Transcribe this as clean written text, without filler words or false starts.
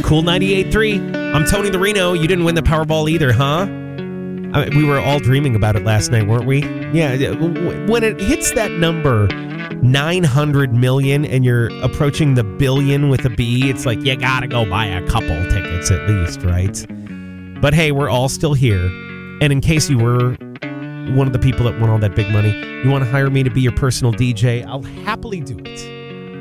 Cool 98.3. I'm Tony the Reno. You didn't win the Powerball either, huh? We were all dreaming about it last night, weren't we? Yeah. When it hits that number, 900 million, and you're approaching the billion with a B, it's like you gotta go buy a couple tickets at least, right? But hey, we're all still here. And in case you were one of the people that won all that big money, you want to hire me to be your personal DJ, I'll happily do it.